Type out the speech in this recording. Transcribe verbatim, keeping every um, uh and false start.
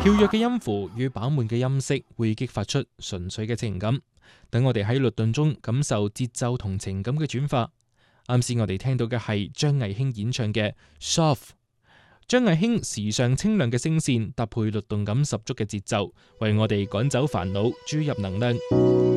跳躍嘅音符與飽滿嘅音色會激發出純粹嘅情感，等我哋喺律動中感受節奏同情感嘅轉化。啱先我哋聽到嘅係張藝興演唱嘅 Soft。張藝興時尚清亮嘅聲線搭配律動感十足嘅節奏，為我哋趕走煩惱，注入能量。